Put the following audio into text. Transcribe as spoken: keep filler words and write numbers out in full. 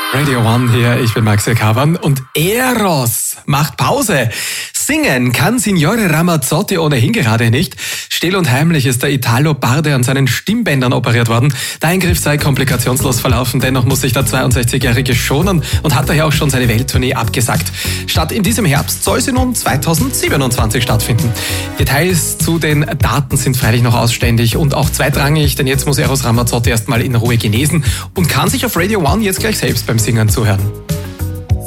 Radio One hier, ich bin Maxi Kavan und Eros macht Pause. Singen kann Signore Ramazzotti ohnehin gerade nicht. Still und heimlich ist der Italo Barde an seinen Stimmbändern operiert worden. Der Eingriff sei komplikationslos verlaufen, dennoch muss sich der zweiundsechzigjährige schonen und hat daher auch schon seine Welttournee abgesagt. Statt in diesem Herbst soll sie nun zweitausendsiebenundzwanzig stattfinden. Details zu den Daten sind freilich noch ausständig und auch zweitrangig, denn jetzt muss Eros Ramazzotti erstmal in Ruhe genesen und kann sich auf Radio One jetzt gleich selbst beim Singen zuhören.